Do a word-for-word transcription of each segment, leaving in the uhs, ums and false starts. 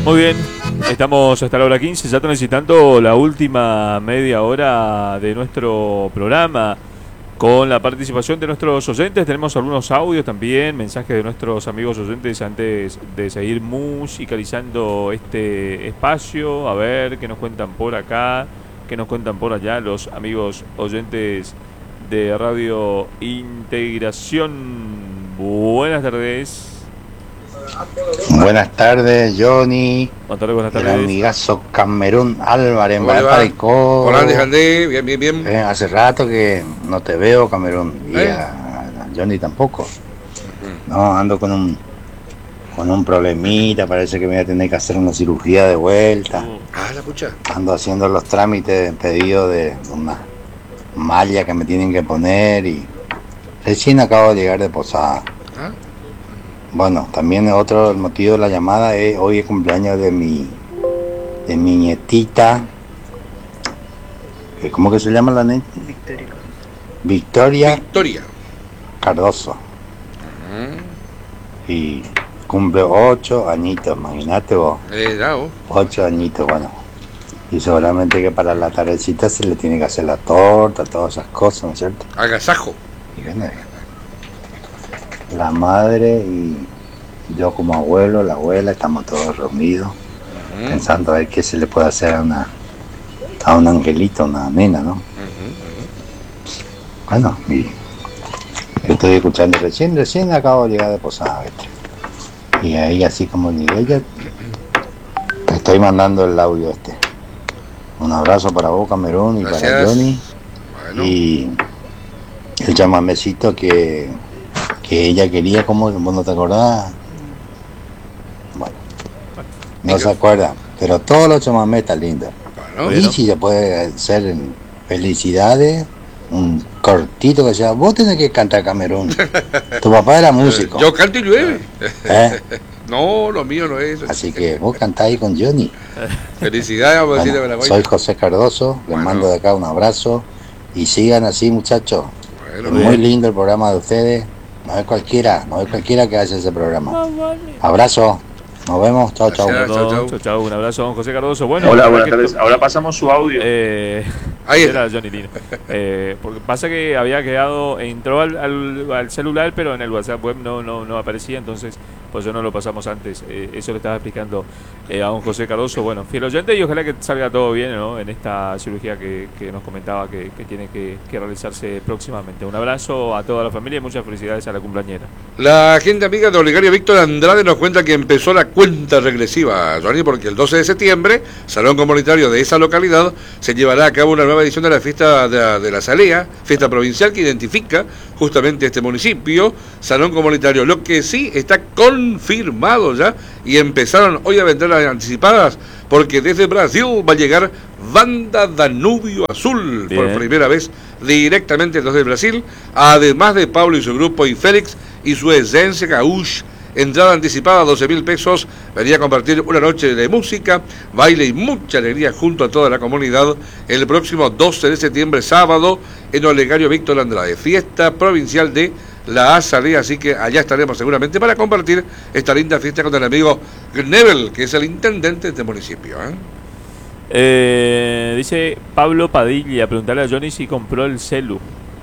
Muy bien, estamos hasta la hora quince, ya transitando la última media hora de nuestro programa con la participación de nuestros oyentes. Tenemos algunos audios también, mensajes de nuestros amigos oyentes antes de seguir musicalizando este espacio. A ver qué nos cuentan por acá, qué nos cuentan por allá los amigos oyentes de Radio Integración. Buenas tardes. Buenas tardes, Johnny. Buenas tardes, buenas tardes. El amigazo Camerún Álvarez en Valparaíso. Hola, Andy, bien, bien, bien. Eh, hace rato que no te veo, Camerún. Y ¿Eh? a, a Johnny tampoco. Uh-huh. No, ando con un con un problemita. Parece que me voy a tener que hacer una cirugía de vuelta. Uh. Ah, la pucha. Ando haciendo los trámites de pedido de una malla que me tienen que poner y recién acabo de llegar de Posada. ¿Ah? Bueno, también otro motivo de la llamada es hoy es cumpleaños de mi de mi nietita. ¿Cómo que se llama la nieta? Victoria. Victoria. Victoria. Cardoso. Uh-huh. Y cumple ocho añitos, imagínate vos. Eh, no. Ocho añitos, bueno. Y seguramente que para la tardecita se le tiene que hacer la torta, todas esas cosas, ¿no es cierto? Agasajo. Y bueno, la madre y yo como abuelo, la abuela, estamos todos reunidos, uh-huh. pensando a ver qué se le puede hacer a una a un angelito, a una nena, ¿no? Uh-huh, uh-huh. Bueno, y estoy escuchando recién, recién acabo de llegar de Posada, ¿viste? Y ahí así como llegué, ya estoy mandando el audio este. Un abrazo para vos, Camerún, y Gracias. Para Johnny. Bueno. Y el chamamecito que que ella quería, como vos no te acordás. Bueno, no se acuerda, pero todos los chamamés están lindos. Bueno, y si se puede hacer en felicidades, un cortito que sea, vos tenés que cantar Camerún. Tu papá era músico. Yo canto y llueve. ¿Eh? No, lo mío no es eso. Así que vos cantáis con Johnny. Felicidades, vamos a bueno, decirle. Soy José Cardoso, les bueno. mando de acá un abrazo y sigan así, muchachos. Bueno, es muy lindo el programa de ustedes. No es cualquiera, no es cualquiera que hace ese programa. Abrazo, nos vemos, chao, chao. Chao, chao, chao, un abrazo, don José Cardoso. Bueno, hola, buenas tardes. Ahora pasamos su audio. Eh, Ahí era Johnny Lino. Eh, porque pasa que había quedado, entró al, al, al celular, pero en el WhatsApp web no, no, no aparecía, entonces pues yo no lo pasamos antes. Eh, eso le estaba explicando eh, a don José Cardoso. Bueno, fiel oyente y ojalá que salga todo bien, ¿no? En esta cirugía que, que nos comentaba que, que tiene que, que realizarse próximamente. Un abrazo a toda la familia y muchas felicidades a la cumpleañera. La gente amiga de Olegario Víctor Andrade nos cuenta que empezó la cuenta regresiva, Johnny, porque el doce de septiembre, Salón Comunitario de esa localidad, se llevará a cabo una nueva edición de la fiesta de la, de la Salea, fiesta provincial que identifica justamente este municipio, Salón Comunitario. Lo que sí está confirmado ya, y empezaron hoy a vender las anticipadas, porque desde Brasil va a llegar Banda Danubio Azul, bien, por primera vez directamente desde Brasil, además de Pablo y su grupo y Félix y su esencia Gauche. Entrada anticipada, doce mil pesos, venía a compartir una noche de música, baile y mucha alegría junto a toda la comunidad el próximo doce de septiembre, sábado, en Olegario Víctor Andrade, fiesta provincial de la Azalea, así que allá estaremos seguramente para compartir esta linda fiesta con el amigo Gnebel, que es el intendente de este municipio. ¿eh? Eh, dice Pablo Padilla, preguntarle a Johnny si compró el celu.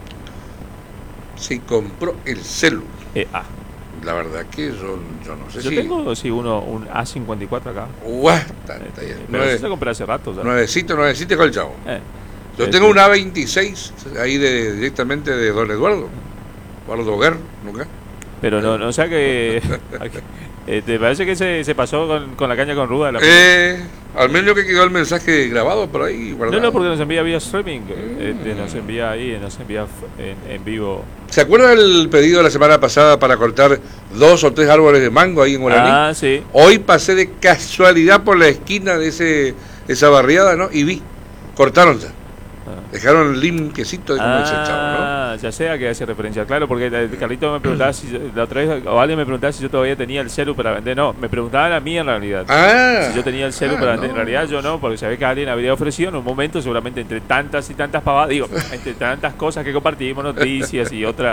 Si compró el celu. Eh, ah. La verdad que yo, yo no sé yo si... Yo tengo sí, uno, un A cincuenta y cuatro acá. Uah, tanta, eh, pero Nueve, se compré hace rato. ¿sabes? Nuevecito, nuevecito con el chavo. Eh, yo eh, tengo sí. un A veintiséis ahí de, directamente de don Eduardo. Eduardo Hoguer, nunca. Pero no, no o sea que... eh, ¿Te parece que se, se pasó con, con la caña con ruda? La eh, al menos que quedó el mensaje grabado por ahí. Guardado. No, no, porque nos envía vía streaming. Mm. Este, nos envía ahí, nos envía en, en vivo. ¿Se acuerda el pedido de la semana pasada para cortar dos o tres árboles de mango ahí en Guaraní? Ah, sí. Hoy pasé de casualidad por la esquina de ese esa barriada, ¿no? Y vi, cortaron ya. Dejaron limpiecito de como ah, dice el chavo, ¿no? Ah, ya sé a qué hace referencia, claro, porque Carlito me preguntaba si yo, la otra vez, o alguien me preguntaba si yo todavía tenía el celu para vender. No, me preguntaban a mí en realidad. Ah, si yo tenía el celu ah, para vender. No. En realidad yo no, porque sabía que alguien habría ofrecido en un momento, seguramente entre tantas y tantas pavadas, digo, entre tantas cosas que compartimos, noticias y otras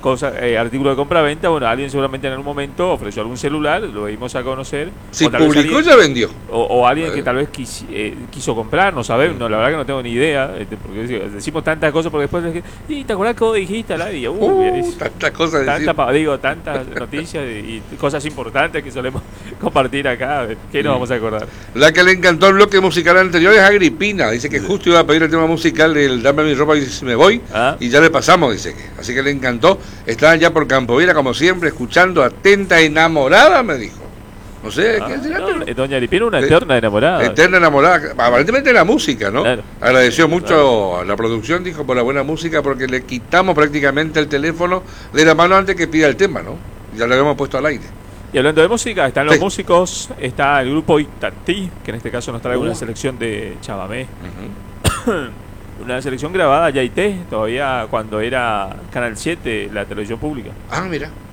cosas, eh, artículos de compra-venta. Bueno, alguien seguramente en algún momento ofreció algún celular, lo dimos a conocer. Si o tal vez publicó, alguien- ya vendió. O, o alguien que tal vez quis- eh, quiso comprar, no sabemos, no, la verdad que no tengo ni idea, este, porque digo, decimos tantas cosas porque después es que, y te acordás que vos dijiste al aire, uh, Uh, es- tantas cosas de tanta, decir. pa- digo, tantas noticias y, y cosas importantes que solemos compartir acá, que nos vamos a acordar. La que le encantó el bloque musical anterior es Agripina. Dice que justo iba a pedir el tema musical del Dame mi ropa y si me voy. Ah. Y ya le pasamos, dice que. Así que le encantó. Estaba ya por Campovera, como siempre, escuchando atenta, enamorada, me dijo. No sé, Ah, ¿qué será? no, pero- eh, Doña Aripina, una Eh, eterna enamorada. Eterna enamorada, aparentemente la música, ¿no? Claro. Agradeció mucho a la producción, dijo, por la buena música, porque le quitamos prácticamente el teléfono de la mano antes que pida el tema, ¿no? Ya lo habíamos puesto al aire. Y hablando de música, están los Sí. músicos, está el grupo Itatí, que en este caso nos trae Uh. una selección de Chabamé. Ujú. Una selección grabada ya y té, todavía cuando era Canal siete, la televisión pública. Ah, mira.